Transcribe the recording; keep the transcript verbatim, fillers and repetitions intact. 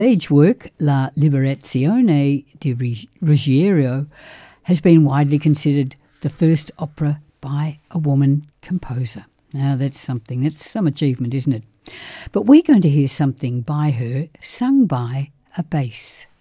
stage work, La Liberazione di Ruggiero, has been widely considered the first opera by a woman composer. Now, that's something, that's some achievement, isn't it? But we're going to hear something by her, sung by a bass.